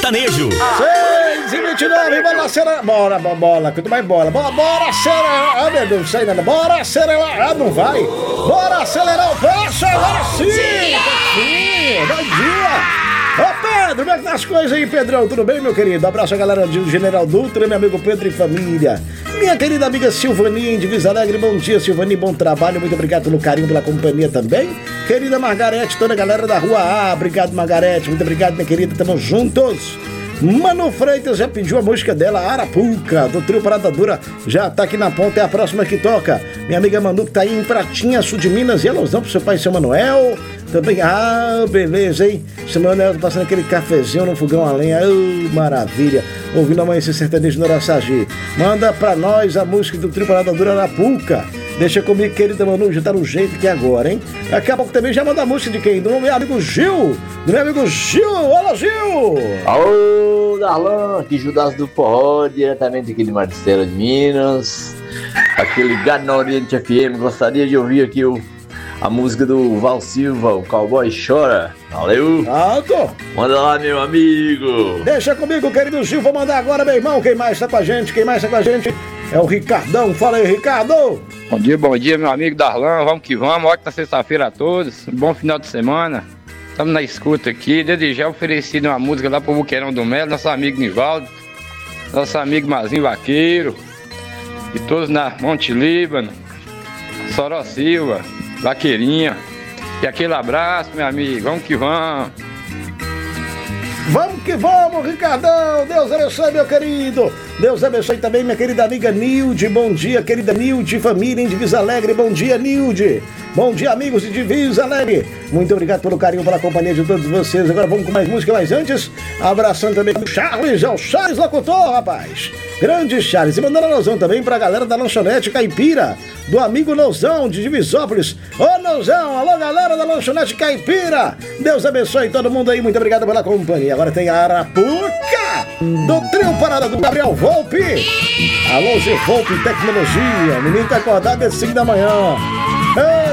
sertanejo. 6h29, bola, cera. Bola, quanto mais bola. Bora acelerar. Ah, meu Deus, não sei nada. Bora acelerar. Ah, não vai. Bora acelerar o passo. Agora sim. Sim, bom dia. Ô Pedro, como é que tá as coisas aí, Pedrão? Tudo bem, meu querido? Abraço a galera do General Dutra, meu amigo Pedro e família. Minha querida amiga Silvani, em Divisa Alegre, bom dia, Silvani, bom trabalho, muito obrigado pelo carinho, pela companhia também. Querida Margarete, toda a galera da Rua A, obrigado, Margarete, muito obrigado, minha querida, tamo juntos. Mano Freitas já pediu a música dela, Arapuca, do trio Parada Dura, já tá aqui na ponta, é a próxima que toca. Minha amiga Manu, que tá aí em Pratinha, sul de Minas, e alusão pro seu pai, seu Manuel. Também, beleza, hein? Seu Manuel tá passando aquele cafezinho no fogão a lenha, maravilha. Ouvindo Amanhecer Sertanejo no Araçagi. Manda pra nós a música do trio Parada Dura, Arapuca. Deixa comigo, querida Manu, já tá no jeito que é agora, hein? Daqui a pouco também já manda a música de quem? Do meu amigo Gil! Do meu amigo Gil! Olá, Gil! Alô, Darlan, aqui Judas do Forró, diretamente aqui de Marcelo de Minas. Aqui ligado na Oriente FM, gostaria de ouvir aqui a música do Val Silva, o Cowboy Chora. Valeu! Alto! Manda lá, meu amigo! Deixa comigo, querido Gil, vou mandar agora, meu irmão. Quem mais tá com a gente? É o Ricardão. Fala aí, Ricardo! Bom dia, meu amigo Darlan. Vamos que vamos. Ótima sexta-feira a todos. Um bom final de semana. Estamos na escuta aqui. Desde já oferecido uma música lá pro Buqueirão do Melo, nosso amigo Nivaldo, nosso amigo Mazinho Vaqueiro, e todos na Monte Líbano, Soró Silva, Vaqueirinha. E aquele abraço, meu amigo. Vamos que vamos. Vamos que vamos, Ricardão! Deus abençoe, meu querido! Deus abençoe também minha querida amiga Nilde. Bom dia, querida Nilde, família em Divisa Alegre. Bom dia, Nilde. Bom dia, amigos de Divisa Alegre. Muito obrigado pelo carinho, pela companhia de todos vocês. Agora vamos com mais música, mas antes, abraçando também o Charles, é o Charles Locutor, rapaz. Grande Charles. E mandando alusão também pra galera da Lanchonete Caipira, do amigo Nouzão de Divisópolis. Ô, Nouzão, alô, galera da Lanchonete Caipira. Deus abençoe todo mundo aí. Muito obrigado pela companhia. Agora tem a Arapuca, do trio Parada do Gabriel Volpe. Alô, G Volpe Tecnologia. O menino tá acordado às 5 da manhã. Ei,